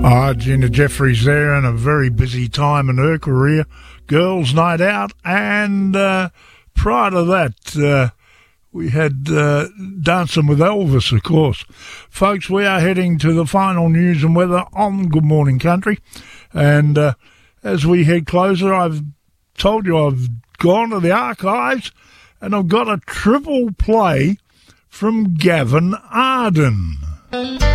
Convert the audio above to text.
Gina Jeffries there, and a very busy time in her career. Girls' Night Out, and prior to that, we had Dancing with Elvis, of course. Folks, we are heading to the final news and weather on Good Morning Country. And as we head closer, I've told you I've gone to the archives and I've got a triple play from Gavin Arden.